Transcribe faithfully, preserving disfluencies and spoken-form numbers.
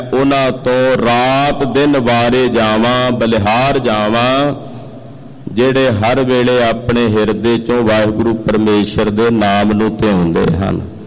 ਉਹਨਾਂ ਤੋਂ ਰਾਤ ਦਿਨ ਵਾਰੇ ਜਾਵਾਂ, ਬਲਿਹਾਰ ਜਾਵਾਂ, ਜਿਹੜੇ ਹਰ ਵੇਲੇ ਆਪਣੇ ਹਿਰਦੇ ਚੋਂ ਵਾਹਿਗੁਰੂ ਪਰਮੇਸ਼ਰ ਦੇ ਨਾਮ ਨੂੰ ਧਿਆਉਂਦੇ ਹਨ।